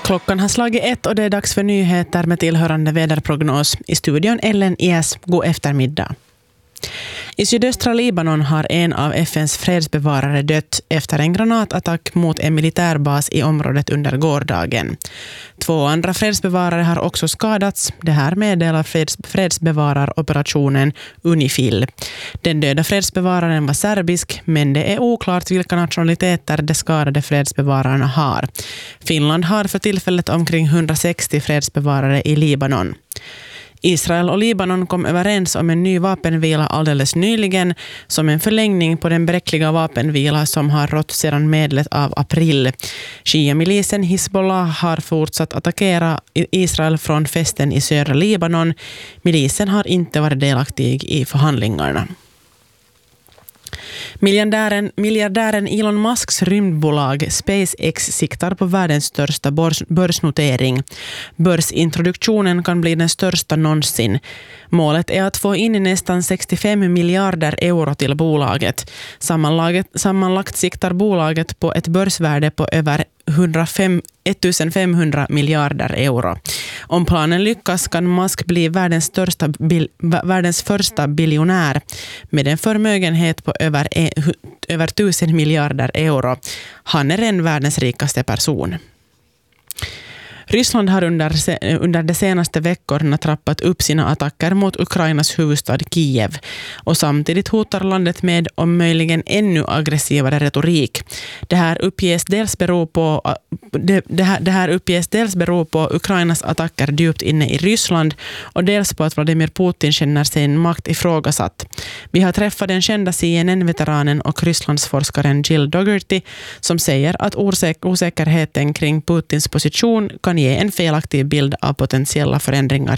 Klockan har slagit 1 och det är dags för nyheter med tillhörande väderprognos. I studion Ellen IS, god eftermiddag. I sydöstra Libanon har en av FNs fredsbevarare dött efter en granatattack mot en militärbas i området under gårdagen. 2 andra fredsbevarare har också skadats. Det här meddelar fredsbevaраroperationen UNIFIL. Den döda fredsbevararen var serbisk, men det är oklart vilka nationaliteter de skadade fredsbevararna har. Finland har för tillfället omkring 160 fredsbevarare i Libanon. Israel och Libanon kom överens om en ny vapenvila alldeles nyligen som en förlängning på den bräckliga vapenvila som har rått sedan medlet av april. Shia-milisen Hezbollah har fortsatt attackera Israel från fästen i södra Libanon. Milisen har inte varit delaktig i förhandlingarna. Miljardären Elon Musks rymdbolag SpaceX siktar på världens största börsnotering. Börsintroduktionen kan bli den största någonsin. Målet är att få in nästan 65 miljarder euro till bolaget. Sammanlagt siktar bolaget på ett börsvärde på över 1500 miljarder euro. Om planen lyckas kan Musk bli världens första biljonär med en förmögenhet på över 1000 miljarder euro. Han är en världens rikaste person. Ryssland har under de senaste veckorna trappat upp sina attacker mot Ukrainas huvudstad Kiev och samtidigt hotar landet med om möjligen ännu aggressivare retorik. Det här uppges dels bero på Ukrainas attacker djupt inne i Ryssland och dels på att Vladimir Putin känner sin makt ifrågasatt. Vi har träffat den kända CNN-veteranen och Rysslandsforskaren Jill Dougherty som säger att osäkerheten kring Putins position kan ge en felaktig bild av potentiella förändringar